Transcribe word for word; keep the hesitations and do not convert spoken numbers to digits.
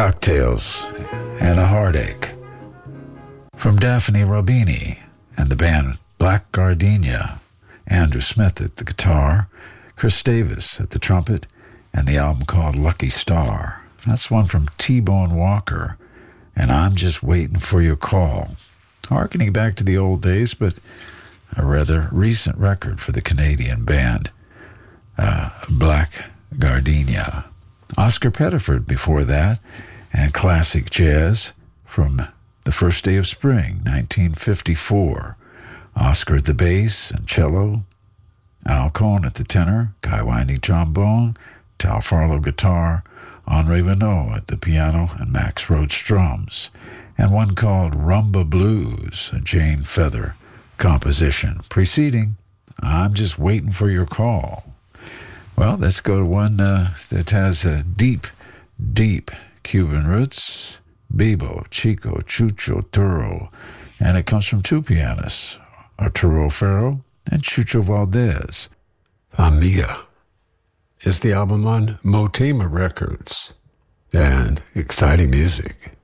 Cocktails and a Heartache. From Daphne Robini and the band Black Gardenia, Andrew Smith at the guitar, Chris Davis at the trumpet, and the album called Lucky Star. That's one from T-Bone Walker, and I'm Just Waiting for Your Call. Harkening back to the old days, but a rather recent record for the Canadian band, uh, Black Gardenia. Oscar Pettiford before that, and classic jazz from The First Day of Spring, nineteen fifty-four. Oscar at the bass and cello, Al Cohn at the tenor, Kai Winding trombone, Tal Farlow guitar, Henri Renaud at the piano, and Max Roach drums, and one called Rumba Blues, a Jane Feather composition, preceding I'm Just Waiting for Your Call. Well, let's go to one uh, that has a deep, deep Cuban roots, Bebo, Chico, Chucho, Turo, and it comes from two pianists, Arturo Ferro and Chucho Valdez. Amiga is the album on Motema Records, and exciting music.